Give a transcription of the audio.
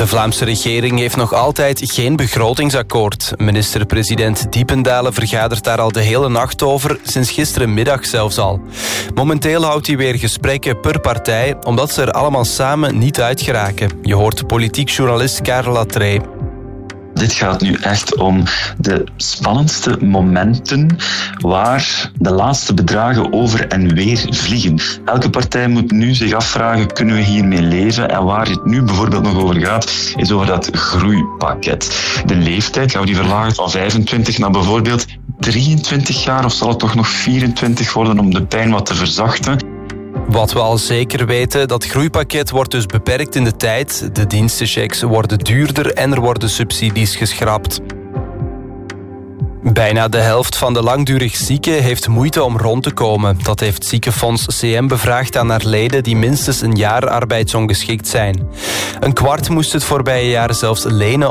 De Vlaamse regering heeft nog altijd geen begrotingsakkoord. Minister-president Diependalen vergadert daar al de hele nacht over, sinds gisterenmiddag zelfs al. Momenteel houdt hij weer gesprekken per partij, omdat ze er allemaal samen niet uit geraken. Je hoort politiek journalist Karel Latree. Dit gaat nu echt om de spannendste momenten waar de laatste bedragen over en weer vliegen. Elke partij moet nu zich afvragen, kunnen we hiermee leven? En waar het nu bijvoorbeeld nog over gaat, is over dat groeipakket. De leeftijd, gaan we die verlagen van 25 naar bijvoorbeeld 23 jaar, of zal het toch nog 24 worden om de pijn wat te verzachten? Wat we al zeker weten, dat groeipakket wordt dus beperkt in de tijd. De dienstenchecks worden duurder en er worden subsidies geschrapt. Bijna de helft van de langdurig zieken heeft moeite om rond te komen. Dat heeft Ziekenfonds CM bevraagd aan haar leden die minstens een jaar arbeidsongeschikt zijn. Een kwart moest het voorbije jaar zelfs lenen